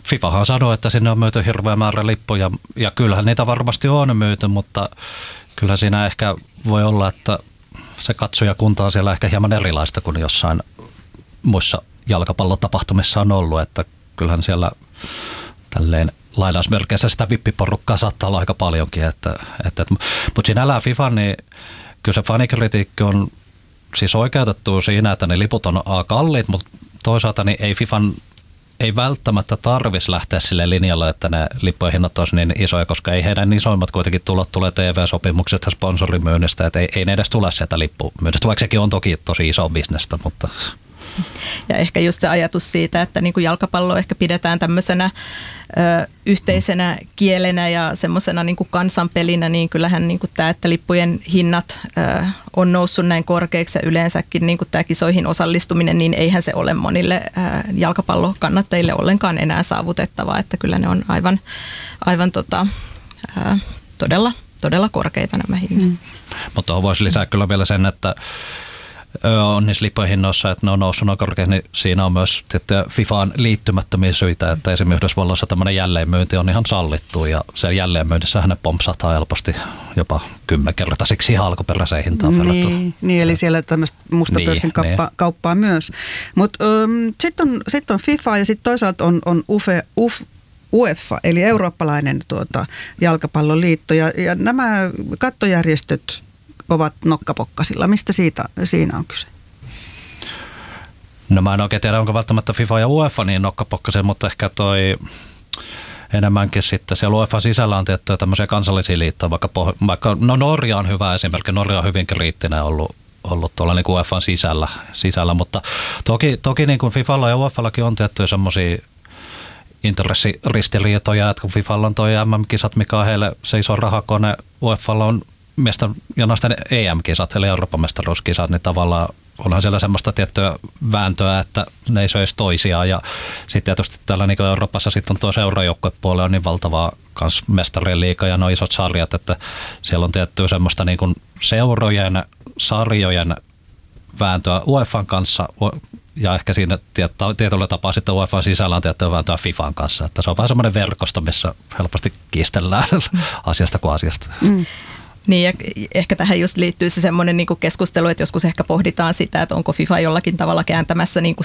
FIFAhan sanoi, että sinne on myyty hirveä määrä lippuja ja kyllähän niitä varmasti on myyty, mutta kyllä siinä ehkä voi olla, että se katsojakunta on siellä ehkä hieman erilaista kuin jossain muissa jalkapallotapahtumissa on ollut, että kyllähän siellä tälleen lainausmerkeissä sitä vippiporukkaa saattaa olla aika paljonkin. Mutta siinä älä FIFA, niin kyllä se fanikritiikki on siis oikeutettu siinä, että ne liput on kalliit, mutta toisaalta niin ei välttämättä tarvitsisi lähteä sille linjalle, että ne lippujen hinnat olisi niin isoja, koska ei heidän isoimmat kuitenkin tulot tulee TV-sopimukset ja sponsorimyynnistä, että ei ne edes tule sieltä lippumyynnistä, vaikka sekin on toki tosi iso bisnestä, mutta... Ja ehkä just se ajatus siitä, että niin kuin jalkapallo ehkä pidetään tämmöisenä yhteisenä kielenä ja semmoisena niin kuin kansanpelinä, niin kyllähän niin kuin tämä, että lippujen hinnat on noussut näin korkeiksi ja yleensäkin niin kuin tämä kisoihin osallistuminen, niin eihän se ole monille jalkapallokannattajille ollenkaan enää saavutettavaa, että kyllä ne on aivan todella korkeita nämä hinnat. Mutta tuohon voisi lisää kyllä vielä sen, että on niissä lippujen hinnoissa, että ne on noussut noin korkeasti, niin siinä on myös FIFAan liittymättömiä syitä, että esimerkiksi Yhdysvalloissa tämmöinen jälleenmyynti on ihan sallittu ja se jälleenmyynnissähän ne pompsataan helposti jopa 10-kertaisiksi ihan alkuperäiseen hintaan verrattuna. Niin, eli siellä tämmöistä mustapörssin kauppaa myös. Mutta sitten on FIFA ja sitten toisaalta on UEFA, eli eurooppalainen jalkapalloliitto ja nämä kattojärjestöt ovat nokkapokkasilla. Mistä siinä on kyse? No mä en oikein tiedä, onko välttämättä FIFA ja UEFA niin nokkapokkasilla, mutta ehkä enemmänkin sitten siellä UEFA sisällä on tiettyjä tämmöisiä kansallisia liittoja, vaikka Norja on hyvä esimerkki, Norja on hyvin kriittinen ollut tuolla niin kuin UEFan sisällä, mutta toki niin kuin FIFalla ja UEFallakin on tiettyjä semmoisia intressiristiriitoja, että kun FIFalla on toi MM-kisat, mikä on heille se iso rahakone, UEFalla on ja naisten EM-kisat, eli Euroopan mestaruuskisat, niin tavallaan onhan siellä semmoista tiettyä vääntöä, että ne ei söisi toisiaan. Ja sitten tietysti täällä niin Euroopassa sitten on tuo seurajoukkuepuoli on niin valtavaa kans mestarien liiga ja nuo isot sarjat, että siellä on tiettyä semmoista niin kuin seurojen, sarjojen vääntöä UEFan kanssa ja ehkä siinä tietyllä tapaa sitten UEFan sisällä on tiettyä vääntöä FIFAn kanssa. Että se on vähän semmoinen verkosto, missä helposti kiistellään asiasta kuin asiasta. Niin ja ehkä tähän just liittyy se semmoinen niin kuin keskustelu, että joskus ehkä pohditaan sitä, että onko FIFA jollakin tavalla kääntämässä niin kuin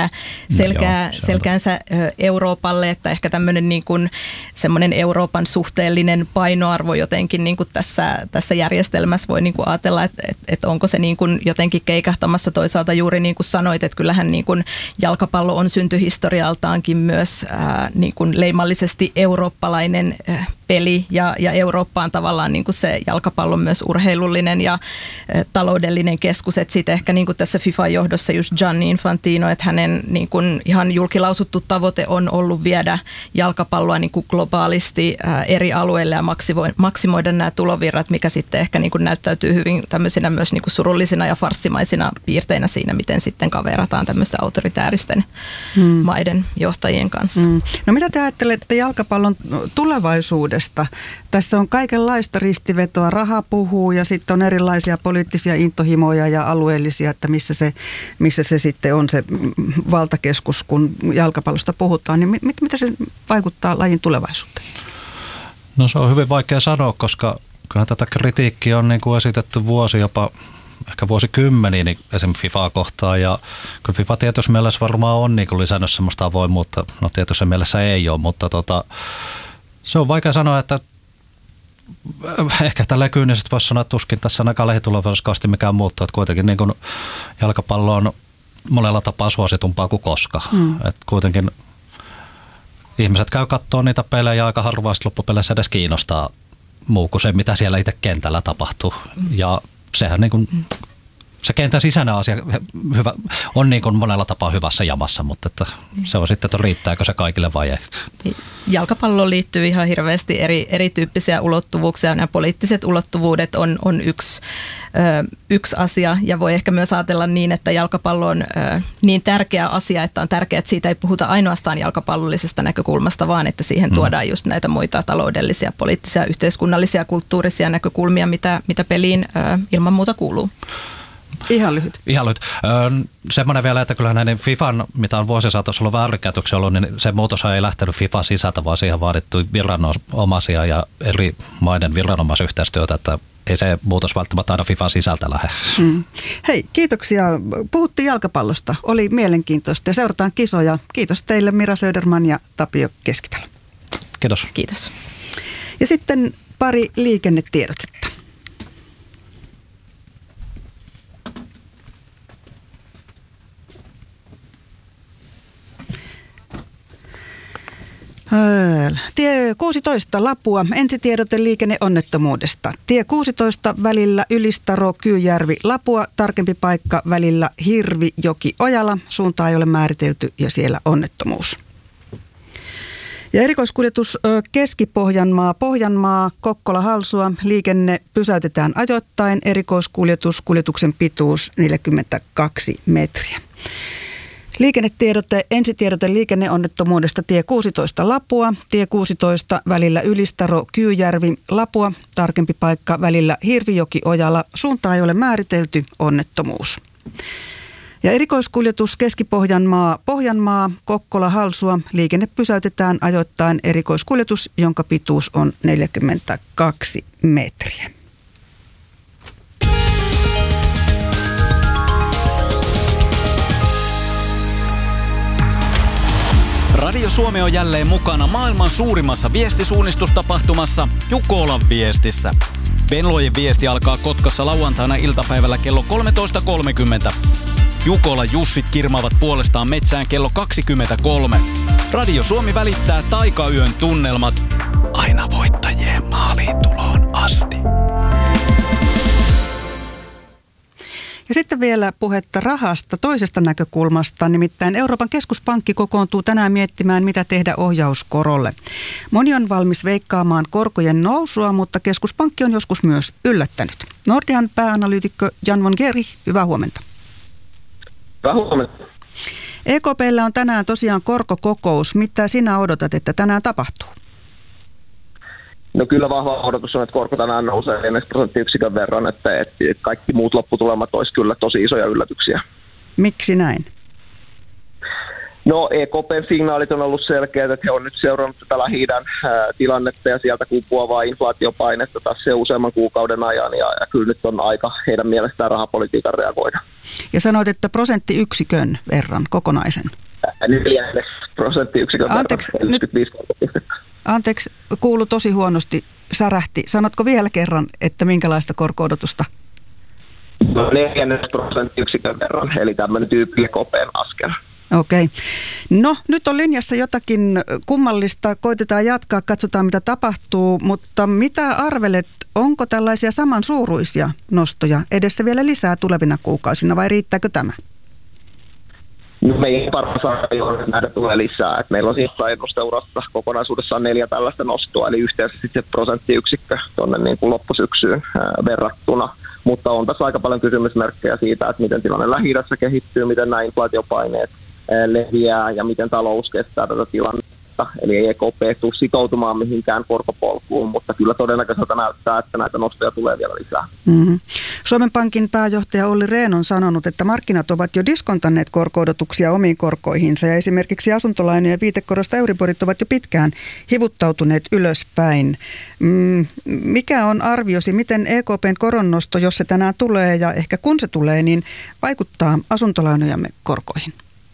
selkäänsä Euroopalle, että ehkä tämmöinen niin kuin semmoinen Euroopan suhteellinen painoarvo jotenkin niin kuin tässä järjestelmässä voi niin kuin ajatella, että onko se niin kuin jotenkin keikahtamassa toisaalta juuri niin kuin sanoit, että kyllähän niin kuin jalkapallo on syntyhistorialtaankin myös niin kuin leimallisesti eurooppalainen peli ja Eurooppa on tavallaan niin kuin se jalkapallon myös urheilullinen ja taloudellinen keskus, että sitten ehkä niin kuin tässä FIFA-johdossa just Gianni Infantino, että hänen niin kuin ihan julkilausuttu tavoite on ollut viedä jalkapalloa niin kuin globaalisti eri alueille ja maksimoida nämä tulovirrat, mikä sitten ehkä niin kuin näyttäytyy hyvin tämmöisinä myös niin kuin surullisina ja farssimaisina piirteinä siinä, miten sitten kaverataan tämmöistä autoritääristen maiden johtajien kanssa. No mitä te ajattelette jalkapallon tulevaisuudesta? Tässä on kaikenlaista ristivetoa, raha puhuu ja sitten on erilaisia poliittisia intohimoja ja alueellisia, että missä se sitten on se valtakeskus, kun jalkapallosta puhutaan. Niin mitä se vaikuttaa lajin tulevaisuuteen? No se on hyvin vaikea sanoa, koska kyllä tätä kritiikkiä on niin kuin esitetty jopa ehkä vuosikymmeniä niin esimerkiksi FIFAa kohtaan ja kyllä FIFA tietyssä mielessä varmaan on niin kuin lisännyt semmoista avoimuutta, no tietyssä mielessä ei ole, mutta se on vaikea sanoa, että ehkä tällä kyynisesti voisi sanoa, että tuskin tässä ainakaan lähitulevaisuudessa mikään muuttuu, että kuitenkin niin kuin jalkapallo on monella tapaa suositumpaa kuin koska. Että kuitenkin ihmiset käy katsoa niitä pelejä aika harvaa loppupeleissä edes kiinnostaa muu kuin se, mitä siellä itse kentällä tapahtuu. Ja sehän niin kuin se kentän sisäinen asia on niin kuin monella tapaa hyvässä jamassa, mutta että se on sitten, että riittääkö se kaikille vai ei. Jalkapalloon liittyy ihan hirveästi erityyppisiä ulottuvuuksia. Nämä poliittiset ulottuvuudet on yksi asia ja voi ehkä myös ajatella niin, että jalkapallo on niin tärkeä asia, että on tärkeää, että siitä ei puhuta ainoastaan jalkapallollisesta näkökulmasta, vaan että siihen tuodaan just näitä muita taloudellisia, poliittisia, yhteiskunnallisia, kulttuurisia näkökulmia, mitä peliin ilman muuta kuuluu. Ihan lyhyt. Semmoinen vielä, että kyllä näiden FIFAn, mitä on vuosien saatossa ollut väärinkäytöksiä ollut, niin se muutos ei lähtenyt FIFA sisältä, vaan siihen vaadittu viranomaisia ja eri maiden viranomaisyhteistyötä, että ei se muutos välttämättä aina FIFA sisältä lähde. Hei, kiitoksia. Puhuttiin jalkapallosta. Oli mielenkiintoista ja seurataan kisoja. Kiitos teille Mira Söderman ja Tapio Keskitalo. Kiitos. Kiitos. Ja sitten pari liikennetiedotetta. Tie 16 Lapua, ensitiedote liikenneonnettomuudesta. Tie 16 välillä Ylistaro, Kyyjärvi, Lapua, tarkempi paikka välillä Hirvijoki, Ojala. Suuntaa ei ole määritelty ja siellä onnettomuus. Ja erikoiskuljetus Keski-Pohjanmaa, Pohjanmaa, Kokkola, Halsua. Liikenne pysäytetään ajoittain. Kuljetuksen pituus 42 metriä. Liikennetiedote, ensitiedote liikenneonnettomuudesta tie 16 Lapua, tie 16 välillä Ylistaro, Kyyjärvi, Lapua, tarkempi paikka välillä Hirvijoki, Ojala, suuntaa ei ole määritelty, onnettomuus. Ja erikoiskuljetus Keski-Pohjanmaa, Pohjanmaa, Kokkola, Halsua, liikenne pysäytetään ajoittain erikoiskuljetus, jonka pituus on 42 metriä. Radio Suomi on jälleen mukana maailman suurimmassa viestisuunnistustapahtumassa Jukolan viestissä. Venlojen viesti alkaa Kotkassa lauantaina iltapäivällä kello 13.30. Jukolan Jussit kirmaavat puolestaan metsään kello 23. Radio Suomi välittää taikayön tunnelmat aina voittajien maaliintuloon asti. Ja sitten vielä puhetta rahasta toisesta näkökulmasta, nimittäin Euroopan keskuspankki kokoontuu tänään miettimään, mitä tehdä ohjauskorolle. Moni on valmis veikkaamaan korkojen nousua, mutta keskuspankki on joskus myös yllättänyt. Nordean pääanalyytikko Jan von Geri, hyvää huomenta. Hyvää huomenta. EKP:llä on tänään tosiaan korkokokous. Mitä sinä odotat, että tänään tapahtuu? No kyllä vahva odotus on, että korko tänään nousee 4% verran, että kaikki muut lopputulemat olisi kyllä tosi isoja yllätyksiä. Miksi näin? No EKPn signaalit on ollut selkeät, että he on nyt seurannut tätä Lähi-idän tilannetta ja sieltä kumpuavaa inflaatiopainetta tässä useamman kuukauden ajan ja kyllä nyt on aika heidän mielestään rahapolitiikan reagoida. Ja sanoit, että prosenttiyksikön verran kokonaisen. 4 prosenttiyksikön verran, eli 75 korkopistettä. Anteeksi, kuului tosi huonosti, särähti. Sanotko vielä kerran, että minkälaista korko-odotusta? 4 prosenttiyksikön verran, eli tämmöinen tyypillinen EKPn askel. Okei. No, nyt on linjassa jotakin kummallista. Koitetaan jatkaa, katsotaan mitä tapahtuu, mutta mitä arvelet, onko tällaisia samansuuruisia nostoja edessä vielä lisää tulevina kuukausina vai riittääkö tämä? No, meidän paras arvio on, että näitä tulee lisää. Et meillä on siis ennusteurassa kokonaisuudessaan 4 tällaista nostoa, eli yhteensä sitten prosenttiyksikkö tuonne niin kuin loppusyksyyn verrattuna. Mutta on tässä aika paljon kysymysmerkkejä siitä, että miten tilanne Lähi-idässä kehittyy, miten nämä inflaatiopaineet leviää ja miten talous kestää tätä tilannetta. Eli ei EKP tule sitoutumaan mihinkään korkopolkuun, mutta kyllä todennäköiseltä näyttää, että näitä nostoja tulee vielä lisää. Mm-hmm. Suomen Pankin pääjohtaja Olli Rehn on sanonut, että markkinat ovat jo diskontanneet korko-odotuksia omiin korkoihinsa ja esimerkiksi asuntolainojen viitekorosta Euriborit ovat jo pitkään hivuttautuneet ylöspäin. Mikä on arviosi, miten EKPn koronnosto, jos se tänään tulee ja ehkä kun se tulee, niin vaikuttaa asuntolainojamme korkoihin?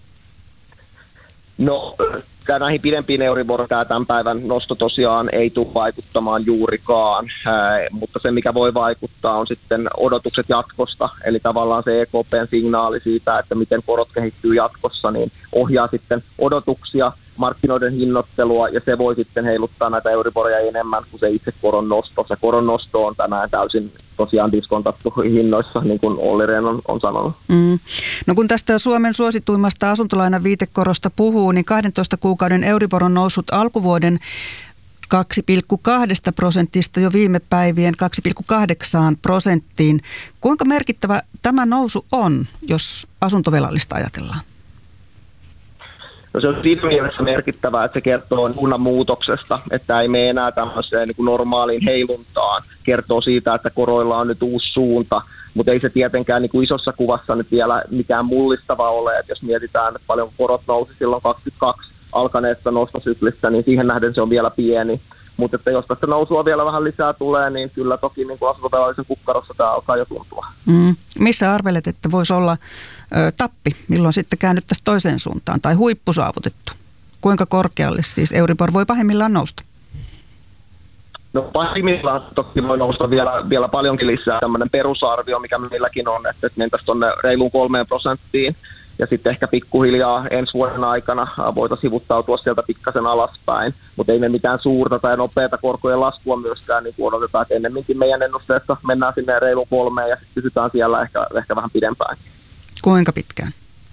No, näihin pidempiin Euribor tämän päivän nosto tosiaan ei tule vaikuttamaan juurikaan, mutta se mikä voi vaikuttaa on sitten odotukset jatkosta, eli tavallaan se EKPn signaali siitä, että miten korot kehittyy jatkossa, niin ohjaa sitten odotuksia, markkinoiden hinnoittelua ja se voi sitten heiluttaa näitä Euriboria enemmän kuin se itse koron nosto. Se koron nosto on tänään täysin tosiaan diskontattu hinnoissa, niin kuin Olli Rehn on sanonut. No kun tästä Suomen suosituimmasta asuntolainan viitekorosta puhuu, niin 12 kuukauden Euribor on noussut alkuvuoden 2,2% jo viime päivien 2,8%. Kuinka merkittävä tämä nousu on, jos asuntovelallista ajatellaan? No se on siinä mielessä merkittävää, että se kertoo suunnan muutoksesta, että ei mene enää tämmöiseen niin kuin normaaliin heiluntaan. Kertoo siitä, että koroilla on nyt uusi suunta mutta ei se tietenkään niin kuin isossa kuvassa nyt vielä mikään mullistava ole, että jos mietitään, että paljon korot nousi silloin 22 alkaneessa nostosyklissä, niin siihen nähden se on vielä pieni. Mutta että jos tästä nousua vielä vähän lisää tulee, niin kyllä toki niin kuin asuntovelallisen kukkarossa tämä alkaa jo tuntua. Missä arvelet, että voisi olla tappi, milloin sitten käännyttäisiin toiseen suuntaan tai huippu saavutettu? Kuinka korkealle siis Euribor voi pahimmillaan nousta? No pahimmillaan toki voi nousta vielä paljonkin lisää. Tämmöinen perusarvio, mikä meilläkin on, että mentäisiin tuonne reiluun 3%. Ja sitten ehkä pikkuhiljaa ensi vuoden aikana voitaisiin sivuttautua sieltä pikkasen alaspäin. Mutta ei me mitään suurta tai nopeata korkojen laskua myöskään niin odotetaan, että ennemminkin meidän ennusteessa mennään sinne reiluun 3 ja sitten pysytään siellä ehkä vähän pidempään. Kuinka pitkään?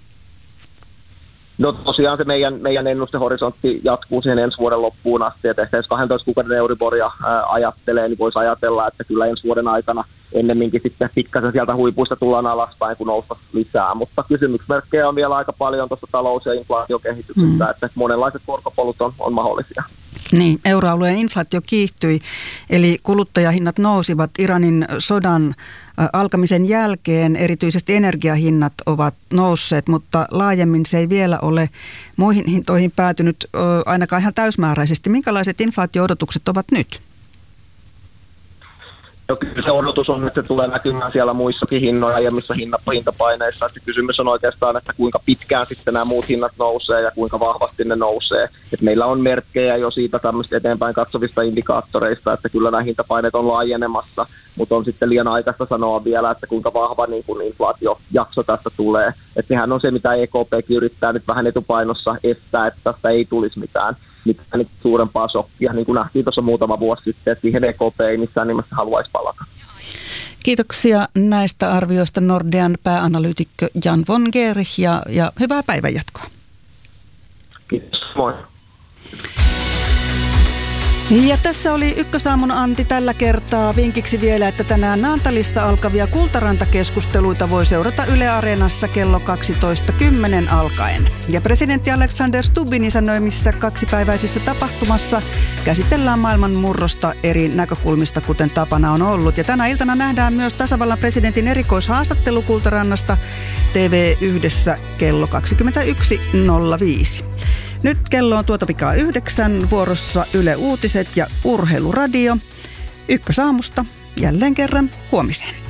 No tosiaan se meidän ennustehorisontti jatkuu siihen ensi vuoden loppuun asti, että ehkä jos 12 kuukauden Euriboria ajattelee, niin voisi ajatella, että kyllä ensi vuoden aikana ennemminkin sitten pikkasen sieltä huipuista tullaan alaspäin, kun nousta lisää. Mutta kysymysmerkkejä on vielä aika paljon tuossa talous- ja inflaatiokehityksestä, että monenlaiset korkopolut on mahdollisia. Niin, euroalueen inflaatio kiihtyi, eli kuluttajahinnat nousivat Iranin sodan alkamisen jälkeen. Erityisesti energiahinnat ovat nousseet, mutta laajemmin se ei vielä ole muihin hintoihin päätynyt ainakaan ihan täysmääräisesti. Minkälaiset inflaatio-odotukset ovat nyt? No kyllä se odotus on, että se tulee näkymään siellä muissakin hinnoissa ja missä hintapaineissa. Että kysymys on oikeastaan, että kuinka pitkään sitten nämä muut hinnat nousee ja kuinka vahvasti ne nousee. Et meillä on merkkejä jo siitä tämmöistä eteenpäin katsovista indikaattoreista, että kyllä nämä hintapaineet on laajenemassa, mutta on sitten liian aikaista sanoa vielä, että kuinka vahva niin kuin inflaatiojakso tästä tulee. Että sehän on se, mitä EKPkin yrittää nyt vähän etupainossa estää, että tästä ei tulisi mitään suurempaa shokkia, niin kuin nähtiin tuossa muutama vuosi sitten, että siihen EKP ei missään nimessä haluaisi palata. Kiitoksia näistä arvioista Nordean pääanalyytikkö Jan von Gerich ja hyvää päivänjatkoa. Kiitos, moi. Ja tässä oli Ykkösaamun Antti tällä kertaa. Vinkiksi vielä, että tänään Naantalissa alkavia Kultaranta-keskusteluita voi seurata Yle Areenassa kello 12.10 alkaen. Ja presidentti Alexander Stubbin isännöimissä kaksipäiväisissä tapahtumassa käsitellään maailman murrosta eri näkökulmista, kuten tapana on ollut. Ja tänä iltana nähdään myös tasavallan presidentin erikoishaastattelu Kultarannasta TV1 kello 21.05. Nyt kello on tuota pikaa 9, vuorossa Yle Uutiset ja Urheiluradio. Ykkösaamusta jälleen kerran huomiseen.